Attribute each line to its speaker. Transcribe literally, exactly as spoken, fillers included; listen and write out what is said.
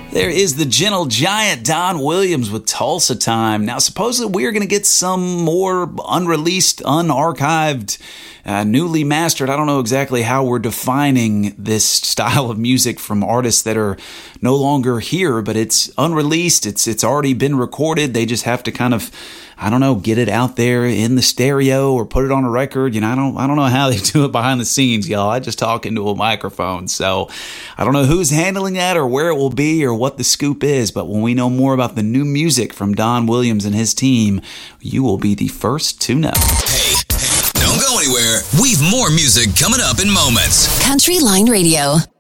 Speaker 1: There is the gentle giant Don Williams with Tulsa Time. Now, supposedly we're going to get some more unreleased, unarchived, uh, newly mastered. I don't know exactly how we're defining this style of music from artists that are no longer here, but it's unreleased. It's it's already been recorded. They just have to kind of, I don't know, get it out there in the stereo or put it on a record. You know, I don't I don't know how they do it behind the scenes, y'all. I just talk into a microphone. So I don't know who's handling that or where it will be or what the scoop is. But when we know more about the new music from Don Williams and his team, you will be the first to know.
Speaker 2: Hey, hey, don't go anywhere. We've more music coming up in moments.
Speaker 3: Country Line Radio.